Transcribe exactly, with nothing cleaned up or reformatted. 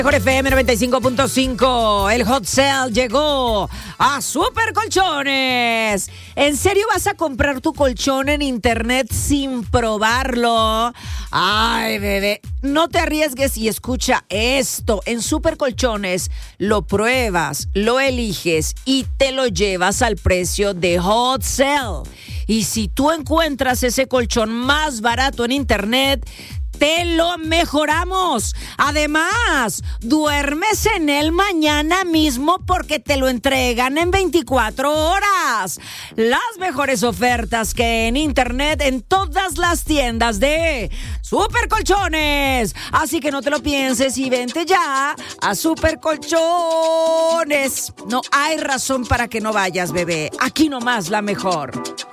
Mejor F M noventa y cinco punto cinco, el hot sale llegó a Super Colchones. ¿En serio vas a comprar tu colchón en internet sin probarlo? Ay, bebé, no te arriesgues y escucha esto. En Super Colchones lo pruebas, lo eliges y te lo llevas al precio de hot sale. Y si tú encuentras ese colchón más barato en internet, te lo mejoramos. Además, duermes en él mañana mismo porque te lo entregan en veinticuatro horas. Las mejores ofertas que en internet en todas las tiendas de Super Colchones. Así que no te lo pienses y vente ya a Super Colchones. No hay razón para que no vayas, bebé. Aquí nomás la mejor.